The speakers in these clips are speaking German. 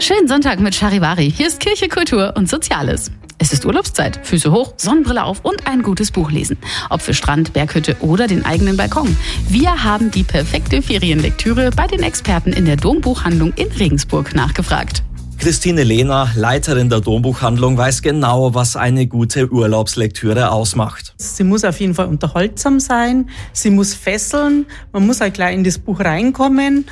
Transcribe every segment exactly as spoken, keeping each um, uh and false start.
Schönen Sonntag mit Charivari. Hier ist Kirche, Kultur und Soziales. Es ist Urlaubszeit. Füße hoch, Sonnenbrille auf und ein gutes Buch lesen. Ob für Strand, Berghütte oder den eigenen Balkon. Wir haben die perfekte Ferienlektüre bei den Experten in der Dombuchhandlung in Regensburg nachgefragt. Christine Lehner, Leiterin der Dombuchhandlung, weiß genau, was eine gute Urlaubslektüre ausmacht. Sie muss auf jeden Fall unterhaltsam sein, sie muss fesseln, man muss halt gleich in das Buch reinkommen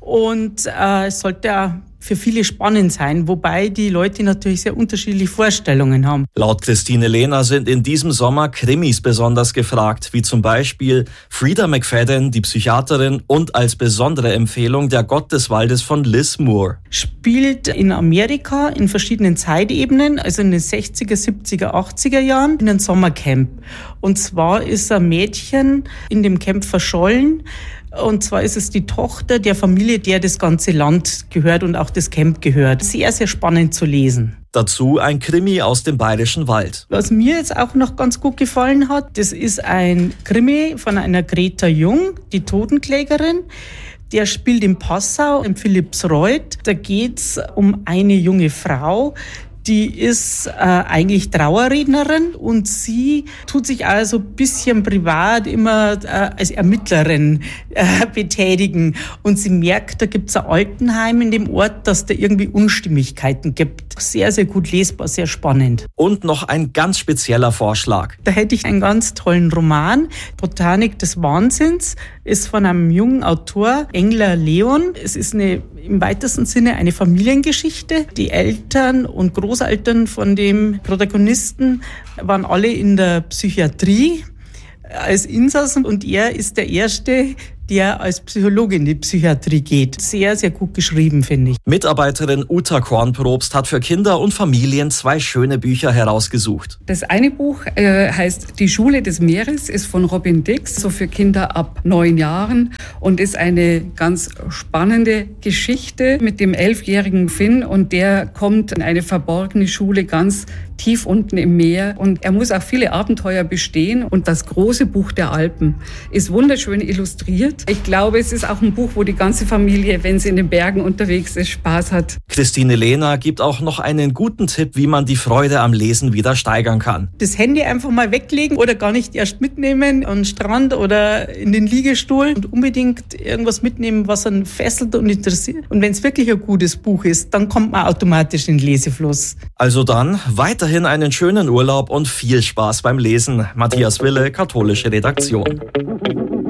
und äh, es sollte auch für viele spannend sein, wobei die Leute natürlich sehr unterschiedliche Vorstellungen haben. Laut Christine Lehner sind in diesem Sommer Krimis besonders gefragt, wie zum Beispiel Frieda McFadden, die Psychiaterin, und als besondere Empfehlung Der Gott des Waldes von Liz Moore. Spielt in Amerika in verschiedenen Zeitebenen, also in den sechziger, siebziger, achtziger Jahren, in einem Sommercamp. Und zwar ist ein Mädchen in dem Camp verschollen. Und zwar ist es die Tochter der Familie, der das ganze Land gehört und auch das Camp gehört. Sehr, sehr spannend zu lesen. Dazu ein Krimi aus dem Bayerischen Wald. Was mir jetzt auch noch ganz gut gefallen hat, das ist ein Krimi von einer Greta Jung, die Totenklägerin. Der spielt in Passau, im Philippsreuth. Da geht's um eine junge Frau, die ist äh, eigentlich Trauerrednerin und sie tut sich also ein bisschen privat immer äh, als Ermittlerin äh, betätigen. Und sie merkt, da gibt's ein Altenheim in dem Ort, dass da irgendwie Unstimmigkeiten gibt. Sehr, sehr gut lesbar, sehr spannend. Und noch ein ganz spezieller Vorschlag. Da hätte ich einen ganz tollen Roman. Botanik des Wahnsinns ist von einem jungen Autor, Engler Leon. Es ist eine im weitesten Sinne eine Familiengeschichte. Die Eltern und Großeltern von dem Protagonisten waren alle in der Psychiatrie als Insassen und er ist der Erste, der als Psychologe in die Psychiatrie geht. Sehr, sehr gut geschrieben, finde ich. Mitarbeiterin Uta Kornprobst hat für Kinder und Familien zwei schöne Bücher herausgesucht. Das eine Buch äh, heißt Die Schule des Meeres, ist von Robin Dix, so für Kinder ab neun Jahren und ist eine ganz spannende Geschichte mit dem elfjährigen Finn und der kommt in eine verborgene Schule ganz tief unten im Meer und er muss auch viele Abenteuer bestehen und das große Buch der Alpen ist wunderschön illustriert. Ich glaube, es ist auch ein Buch, wo die ganze Familie, wenn sie in den Bergen unterwegs ist, Spaß hat. Christine Lehner gibt auch noch einen guten Tipp, wie man die Freude am Lesen wieder steigern kann. Das Handy einfach mal weglegen oder gar nicht erst mitnehmen an den Strand oder in den Liegestuhl und unbedingt irgendwas mitnehmen, was einen fesselt und interessiert. Und wenn es wirklich ein gutes Buch ist, dann kommt man automatisch in den Lesefluss. Also dann weiterhin einen schönen Urlaub und viel Spaß beim Lesen. Matthias Wille, Katholische Redaktion.